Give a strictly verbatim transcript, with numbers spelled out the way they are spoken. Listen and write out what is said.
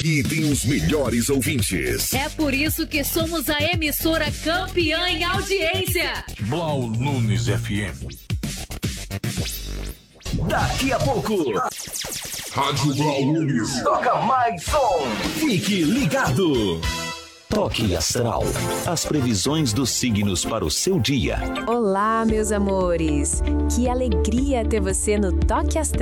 E tem os melhores ouvintes. É por isso que somos a emissora campeã em audiência. Blau Nunes F M. Daqui a pouco, Rádio Blau Nunes. toca mais som. Fique ligado. Toque Astral. As previsões dos signos para o seu dia. Olá, meus amores. Que alegria ter você no Toque Astral.